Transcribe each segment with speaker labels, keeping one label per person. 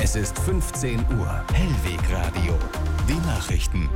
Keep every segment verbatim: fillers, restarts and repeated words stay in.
Speaker 1: Es ist fünfzehn Uhr. Hellwegradio. Die Nachrichten.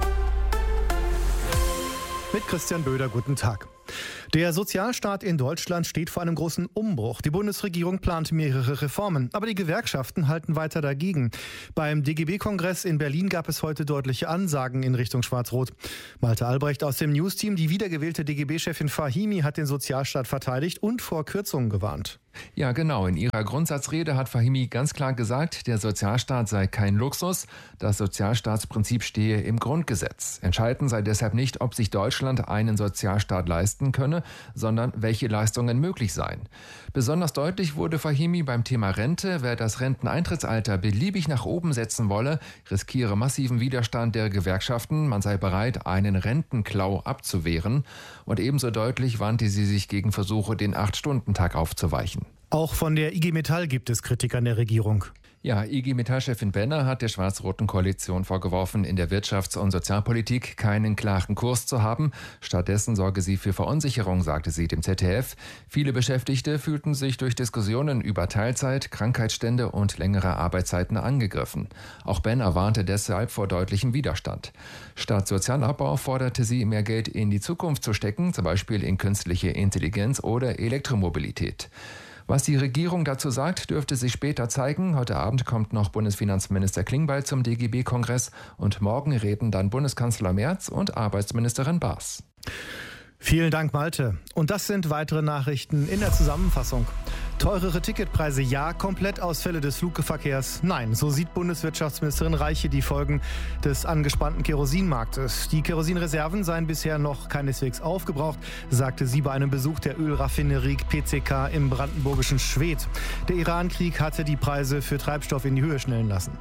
Speaker 2: Mit Christian Böder, guten Tag. Der Sozialstaat in Deutschland steht vor einem großen Umbruch. Die Bundesregierung plant mehrere Reformen, aber die Gewerkschaften halten weiter dagegen. Beim D G B-Kongress in Berlin gab es heute deutliche Ansagen in Richtung Schwarz-Rot. Malte Albrecht aus dem News-Team, die wiedergewählte D G B-Chefin Fahimi hat den Sozialstaat verteidigt und vor Kürzungen gewarnt.
Speaker 3: Ja, genau. In ihrer Grundsatzrede hat Fahimi ganz klar gesagt, der Sozialstaat sei kein Luxus. Das Sozialstaatsprinzip stehe im Grundgesetz. Entscheidend sei deshalb nicht, ob sich Deutschland einen Sozialstaat leisten könne, sondern welche Leistungen möglich seien. Besonders deutlich wurde Fahimi beim Thema Rente. Wer das Renteneintrittsalter beliebig nach oben setzen wolle, riskiere massiven Widerstand der Gewerkschaften. Man sei bereit, einen Rentenklau abzuwehren. Und ebenso deutlich wandte sie sich gegen Versuche, den Acht-Stunden-Tag aufzuweichen.
Speaker 2: Auch von der I G Metall gibt es Kritik an der Regierung.
Speaker 3: Ja, I G Metall-Chefin Benner hat der schwarz-roten Koalition vorgeworfen, in der Wirtschafts- und Sozialpolitik keinen klaren Kurs zu haben. Stattdessen sorge sie für Verunsicherung, sagte sie dem Z D F. Viele Beschäftigte fühlten sich durch Diskussionen über Teilzeit, Krankheitsstände und längere Arbeitszeiten angegriffen. Auch Benner warnte deshalb vor deutlichem Widerstand. Statt Sozialabbau forderte sie, mehr Geld in die Zukunft zu stecken, zum Beispiel in künstliche Intelligenz oder Elektromobilität. Was die Regierung dazu sagt, dürfte sich später zeigen. Heute Abend kommt noch Bundesfinanzminister Klingbeil zum D G B-Kongress und morgen reden dann Bundeskanzler Merz und Arbeitsministerin Baas.
Speaker 2: Vielen Dank, Malte. Und das sind weitere Nachrichten in der Zusammenfassung. Teurere Ticketpreise ja, Komplettausfälle des Flugverkehrs nein. So sieht Bundeswirtschaftsministerin Reiche die Folgen des angespannten Kerosinmarktes. Die Kerosinreserven seien bisher noch keineswegs aufgebraucht, sagte sie bei einem Besuch der Ölraffinerie P C K im brandenburgischen Schwedt. Der Iran-Krieg hatte die Preise für Treibstoff in die Höhe schnellen lassen.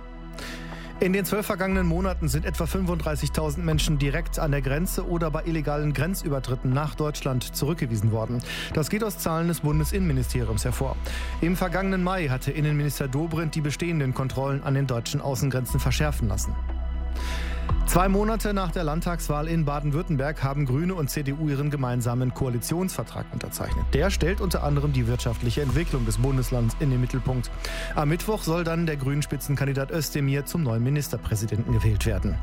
Speaker 2: In den zwölf vergangenen Monaten sind etwa fünfunddreißigtausend Menschen direkt an der Grenze oder bei illegalen Grenzübertritten nach Deutschland zurückgewiesen worden. Das geht aus Zahlen des Bundesinnenministeriums hervor. Im vergangenen Mai hatte Innenminister Dobrindt die bestehenden Kontrollen an den deutschen Außengrenzen verschärfen lassen. Zwei Monate nach der Landtagswahl in Baden-Württemberg haben Grüne und C D U ihren gemeinsamen Koalitionsvertrag unterzeichnet. Der stellt unter anderem die wirtschaftliche Entwicklung des Bundeslands in den Mittelpunkt. Am Mittwoch soll dann der Grünen-Spitzenkandidat Özdemir zum neuen Ministerpräsidenten gewählt werden.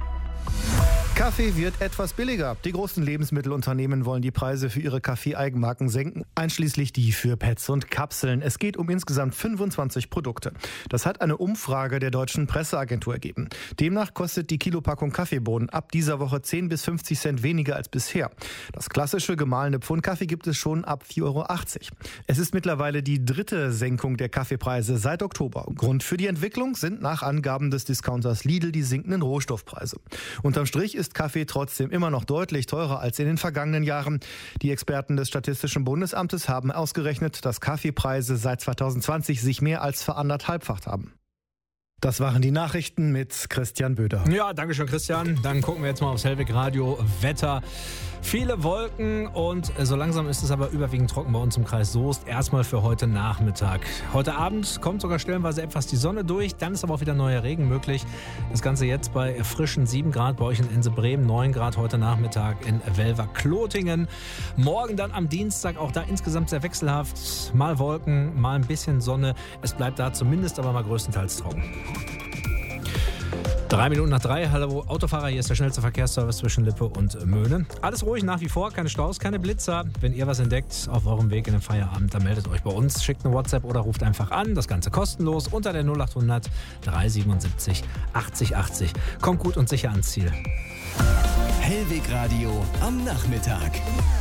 Speaker 2: Kaffee wird etwas billiger. Die großen Lebensmittelunternehmen wollen die Preise für ihre Kaffee-Eigenmarken senken, einschließlich die für Pads und Kapseln. Es geht um insgesamt fünfundzwanzig Produkte. Das hat eine Umfrage der deutschen Presseagentur ergeben. Demnach kostet die Kilopackung Kaffeebohnen ab dieser Woche zehn bis fünfzig Cent weniger als bisher. Das klassische gemahlene Pfund Kaffee gibt es schon ab vier Euro achtzig. Es ist mittlerweile die dritte Senkung der Kaffeepreise seit Oktober. Grund für die Entwicklung sind nach Angaben des Discounters Lidl die sinkenden Rohstoffpreise. Unterm Strich ist Kaffee trotzdem immer noch deutlich teurer als in den vergangenen Jahren. Die Experten des Statistischen Bundesamtes haben ausgerechnet, dass Kaffeepreise seit zweitausendzwanzig sich mehr als veranderthalbfacht haben. Das waren die Nachrichten mit Christian Böder.
Speaker 4: Ja, danke schön, Christian. Dann gucken wir jetzt mal aufs Hellwegradio Wetter. Viele Wolken und so langsam ist es aber überwiegend trocken bei uns im Kreis Soest. Erstmal für heute Nachmittag. Heute Abend kommt sogar stellenweise etwas die Sonne durch. Dann ist aber auch wieder neuer Regen möglich. Das Ganze jetzt bei frischen sieben Grad bei euch in Ense-Bremen, neun Grad heute Nachmittag in Welver-Klotingen. Morgen dann am Dienstag auch da insgesamt sehr wechselhaft. Mal Wolken, mal ein bisschen Sonne. Es bleibt da zumindest aber mal größtenteils trocken. Drei Minuten nach drei. Hallo Autofahrer, hier ist der schnellste Verkehrsservice zwischen Lippe und Möhne. Alles ruhig nach wie vor, keine Staus, keine Blitzer. Wenn ihr was entdeckt auf eurem Weg in den Feierabend, dann meldet euch bei uns, schickt eine WhatsApp oder ruft einfach an. Das Ganze kostenlos unter der null achthundert dreihundertsiebenundsiebzig achtzig achtzig. Kommt gut und sicher ans Ziel.
Speaker 1: Hellwegradio am Nachmittag.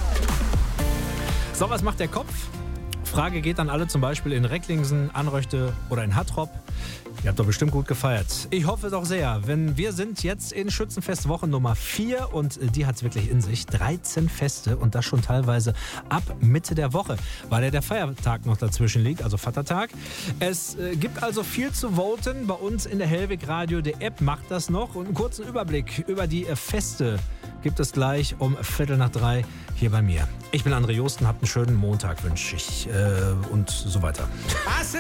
Speaker 4: So, was macht der Kopf? Frage geht an alle, zum Beispiel in Recklinghausen, Anröchte oder in Hattrop. Ihr habt doch bestimmt gut gefeiert. Ich hoffe doch sehr, denn wir sind jetzt in Schützenfestwoche Nummer vier und die hat es wirklich in sich. dreizehn Feste und das schon teilweise ab Mitte der Woche, weil ja der Feiertag noch dazwischen liegt, also Vatertag. Es äh, gibt also viel zu voten. Bei uns in der Hellwegradio, der App macht das noch. Und einen kurzen Überblick über die äh, Feste gibt es gleich um Viertel nach drei hier bei mir. Ich bin André Josten, habt einen schönen Montag, wünsche ich äh, und so weiter.